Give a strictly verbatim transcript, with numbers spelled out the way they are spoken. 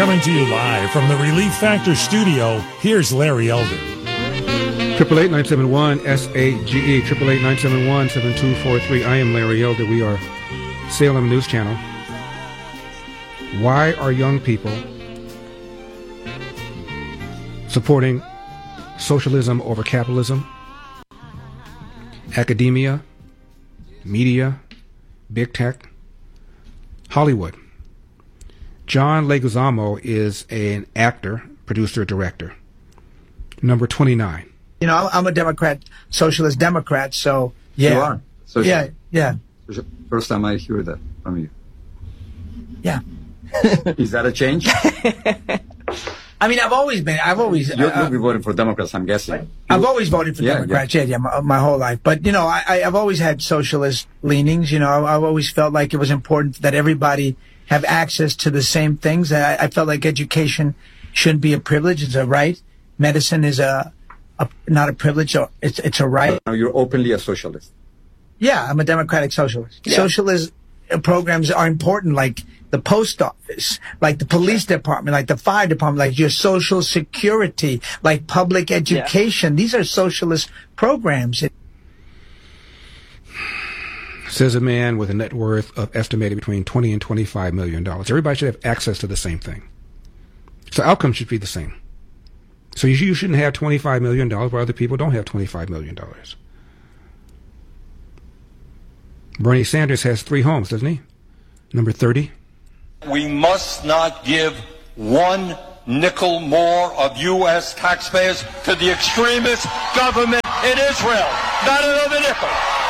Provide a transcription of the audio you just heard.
Coming to you live from the Relief Factor studio, here's Larry Elder. Triple eight nine seven one S A G E. Triple eight nine seven one seven two four three. I am Larry Elder. We are Salem News Channel. Why are young people supporting socialism over capitalism? Academia, media, big tech, Hollywood. John Leguizamo is an actor, producer, director. Number twenty-nine. You know, I'm a Democrat, socialist Democrat, so yeah. You are? Socialist. Yeah, yeah. First time I hear that from you. Yeah. Is that a change? I mean, I've always been, I've always... You'll, uh, you'll be voting for Democrats, I'm guessing. I've always voted for yeah, Democrats, yeah, yeah, yeah, my, my whole life. But, you know, I, I, I've always had socialist leanings, you know, I've always felt like it was important that everybody have access to the same things. I, I felt like education shouldn't be a privilege, it's a right. Medicine is a, a not a privilege, it's, it's a right. Now you're openly a socialist. Yeah, I'm a democratic socialist. Yeah. Socialist programs are important, like the post office, like the police department, like the fire department, like your social security, like public education. Yeah. These are socialist programs. Says a man with a net worth of estimated between twenty and twenty-five million dollars. Everybody should have access to the same thing. So outcomes should be the same. So you, you shouldn't have twenty-five million dollars where other people don't have twenty-five million dollars. Bernie Sanders has three homes, doesn't he? Number thirty. We must not give one nickel more of U S taxpayers to the extremist government in Israel. Not another nickel.